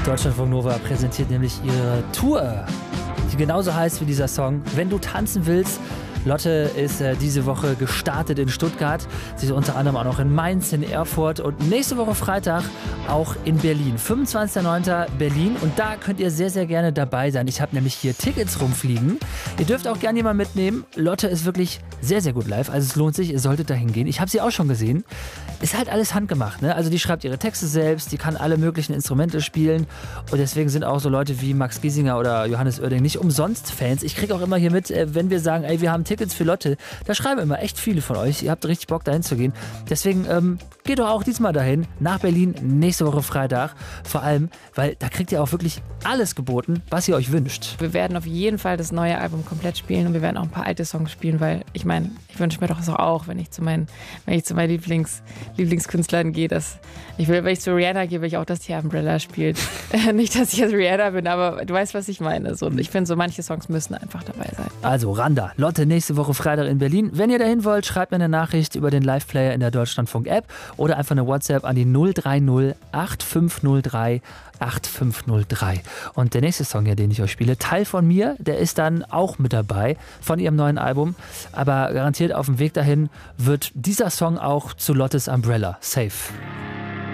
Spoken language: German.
Deutschlandfunk Nova präsentiert nämlich ihre Tour, die genauso heißt wie dieser Song. Wenn du tanzen willst. Lotte ist diese Woche gestartet in Stuttgart. Sie ist unter anderem auch noch in Mainz, in Erfurt und nächste Woche Freitag auch in Berlin. 25.09. Berlin und da könnt ihr sehr, sehr gerne dabei sein. Ich habe nämlich hier Tickets rumfliegen. Ihr dürft auch gerne jemanden mitnehmen. Lotte ist wirklich sehr, sehr gut live. Also es lohnt sich, ihr solltet da hingehen. Ich habe sie auch schon gesehen. Ist halt alles handgemacht, ne? Also die schreibt ihre Texte selbst, die kann alle möglichen Instrumente spielen und deswegen sind auch so Leute wie Max Giesinger oder Johannes Oerding nicht umsonst Fans. Ich kriege auch immer hier mit, wenn wir sagen, ey, wir haben Tickets für Lotte, da schreiben immer echt viele von euch. Ihr habt richtig Bock, dahin zu gehen. Deswegen geht doch auch diesmal dahin, nach Berlin, nächste Woche Freitag. Vor allem, weil da kriegt ihr auch wirklich alles geboten, was ihr euch wünscht. Wir werden auf jeden Fall das neue Album komplett spielen und wir werden auch ein paar alte Songs spielen, weil ich meine, ich wünsche mir doch das auch, wenn ich zu meinen Lieblingskünstlern gehe, wenn ich zu Rihanna gehe, will ich auch, dass die Umbrella spielt. Nicht, dass ich jetzt Rihanna bin, aber du weißt, was ich meine. So, ich finde, so manche Songs müssen einfach dabei sein. Also Randa, Lotte nächste Woche Freitag in Berlin. Wenn ihr dahin wollt, schreibt mir eine Nachricht über den Live-Player in der Deutschlandfunk-App oder einfach eine WhatsApp an die 030 8503 8503. Und der nächste Song, den ich euch spiele, Teil von mir, der ist dann auch mit dabei von ihrem neuen Album. Aber garantiert auf dem Weg dahin wird dieser Song auch zu Lottes Umbrella. Safe.